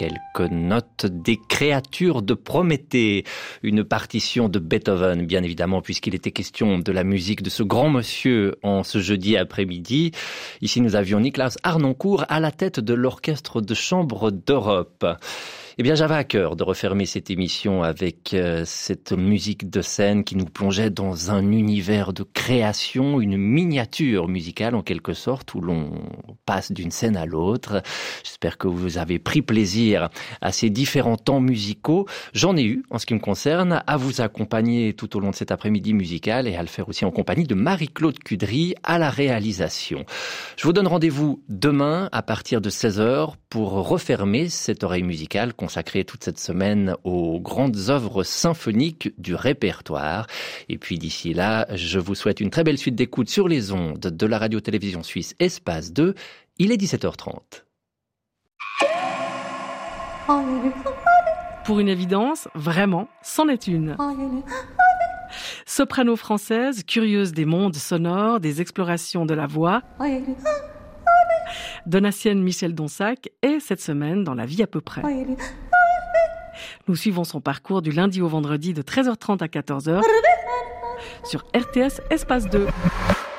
quelques notes des créatures de Prométhée, une partition de Beethoven, bien évidemment, puisqu'il était question de la musique de ce grand monsieur en ce jeudi après-midi. Ici, nous avions Niklas Harnoncourt à la tête de l'Orchestre de chambre d'Europe. Eh bien, j'avais à cœur de refermer cette émission avec cette musique de scène qui nous plongeait dans un univers de création, une miniature musicale en quelque sorte, où l'on passe d'une scène à l'autre. J'espère que vous avez pris plaisir à ces différents temps musicaux. J'en ai eu, en ce qui me concerne, à vous accompagner tout au long de cet après-midi musical et à le faire aussi en compagnie de Marie-Claude Cudry à la réalisation. Je vous donne rendez-vous demain à partir de 16h pour refermer cette oreille musicale consacrée toute cette semaine aux grandes œuvres symphoniques du répertoire. Et puis d'ici là, je vous souhaite une très belle suite d'écoute sur les ondes de la radio-télévision suisse Espace 2. Il est 17h30. Pour une évidence, vraiment, c'en est une. Soprano française, curieuse des mondes sonores, des explorations de la voix, Donatienne Michel Donsac est cette semaine dans La vie à peu près. Nous suivons son parcours du lundi au vendredi de 13h30 à 14h sur RTS Espace 2.